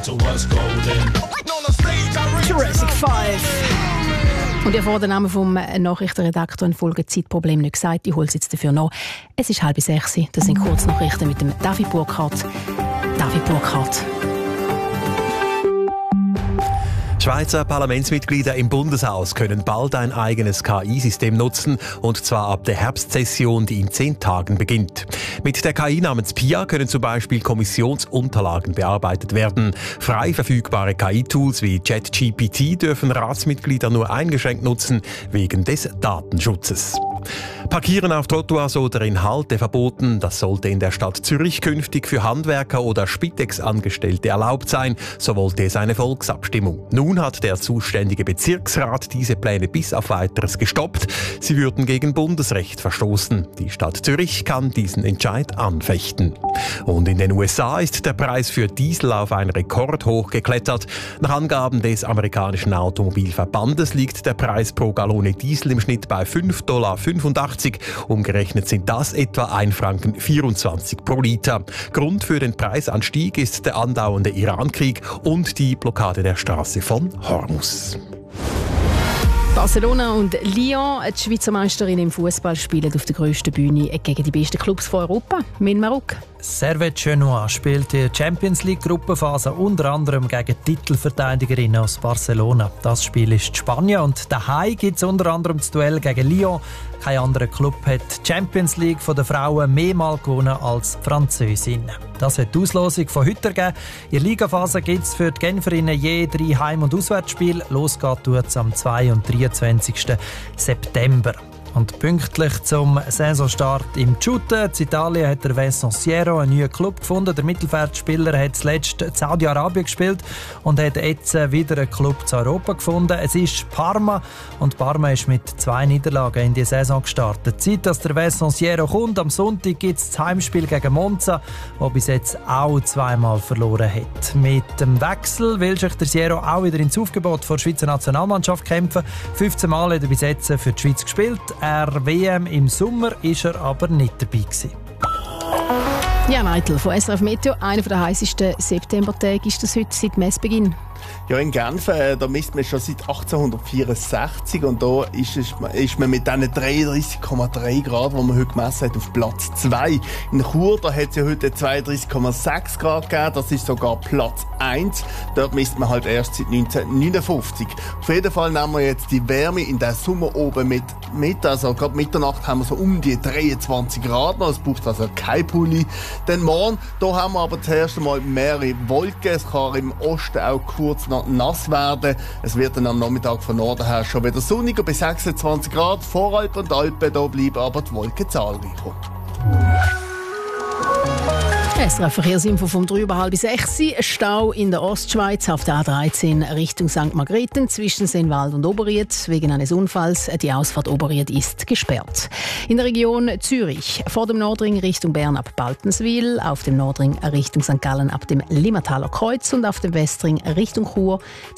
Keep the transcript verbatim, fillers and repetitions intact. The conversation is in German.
Jurassic Five. Und ich habe den Namen vom Nachrichtenredaktor in Folge Zeitproblem nicht gesagt. Ich hole es jetzt dafür noch. Es ist halb sechs. Das sind Kurznachrichten mit dem David Burkhardt. David Burkhardt. Schweizer Parlamentsmitglieder im Bundeshaus können bald ein eigenes K I-System nutzen, und zwar ab der Herbstsession, die in zehn Tagen beginnt. Mit der K I namens Pia können zum Beispiel Kommissionsunterlagen bearbeitet werden. Frei verfügbare K I-Tools wie ChatGPT dürfen Ratsmitglieder nur eingeschränkt nutzen, wegen des Datenschutzes. Parkieren auf Trottoirs oder in Halte verboten, das sollte in der Stadt Zürich künftig für Handwerker oder Spitex-Angestellte erlaubt sein, so wollte es eine Volksabstimmung. Nun hat der zuständige Bezirksrat diese Pläne bis auf Weiteres gestoppt. Sie würden gegen Bundesrecht verstoßen. Die Stadt Zürich kann diesen Entscheid anfechten. Und in den U S A ist der Preis für Diesel auf einen Rekord hochgeklettert. Nach Angaben des amerikanischen Automobilverbandes liegt der Preis pro Gallone Diesel im Schnitt bei fünf Komma fünfundachtzig Dollar. Umgerechnet sind das etwa ein Franken vierundzwanzig pro Liter. Grund für den Preisanstieg ist der andauernde Irankrieg und die Blockade der Straße von Hormuz. Barcelona und Lyon, die Schweizer Meisterinnen im Fußball, spielen auf der grössten Bühne gegen die besten Clubs von Europa. Min Marok. Servette Genoa spielt die Champions League Gruppenphase unter anderem gegen Titelverteidigerinnen aus Barcelona. Das Spiel ist Spanien und daheim gibt es unter anderem das Duell gegen Lyon. Kein anderer Club hat die Champions League von den Frauen mehrmals gewonnen als die Französinnen. Das wird die Auslosung von heute geben. In der Ligaphase gibt es für die Genferinnen je drei Heim- und Auswärtsspiele. Los geht es am zweiten und dreiundzwanzigsten September. Und pünktlich zum Saisonstart im Shooten in Italien hat der Vicenziero einen neuen Club gefunden. Der Mittelfeldspieler hat zuletzt in Saudi-Arabien gespielt und hat jetzt wieder einen Club zu Europa gefunden. Es ist Parma und Parma ist mit zwei Niederlagen in die Saison gestartet. Zeit, dass der Vicenziero kommt. Am Sonntag gibt es das Heimspiel gegen Monza, das bis jetzt auch zweimal verloren hat. Mit dem Wechsel will sich der Siero auch wieder ins Aufgebot der Schweizer Nationalmannschaft kämpfen. fünfzehn Mal hat er bis jetzt für die Schweiz gespielt. Er W M im Sommer ist er aber nicht dabei gewesen. Ja, Neitel von S R F Meteo. Einer der heißesten Septembertage ist das heute seit Messbeginn. Ja, in Genf, äh, da misst man schon seit achtzehnhundertvierundsechzig und da ist, es, ist man mit diesen dreiunddreißig Komma drei Grad, die man heute gemessen hat, auf Platz zwei. In Chur, da hat es ja heute zweiunddreißig Komma sechs Grad gegeben, das ist sogar Platz eins. Dort misst man halt erst seit neunzehnhundertneunundfünfzig. Auf jeden Fall nehmen wir jetzt die Wärme in den Sommer oben mit, mit. Also gerade Mitternacht haben wir so um die dreiundzwanzig Grad noch, es braucht also kein Pulli. Dann morgen, da haben wir aber zuerst einmal mehrere Wolken, es kann im Osten auch kurz noch nass werden. Es wird dann am Nachmittag von Norden her schon wieder sonniger bis sechsundzwanzig Grad. Voralpen und Alpen, da bleiben aber die Wolken zahlreicher. S R F Verkehrsinfo vom drei über halb sechs. Stau in der Ostschweiz auf der A dreizehn Richtung Sankt Margrethen zwischen Sennwald und Oberried wegen eines Unfalls. Die Ausfahrt Oberried ist gesperrt. In der Region Zürich vor dem Nordring Richtung Bern ab Baltenswil, auf dem Nordring Richtung Sankt Gallen ab dem Limmataler Kreuz und auf dem Westring Richtung Chur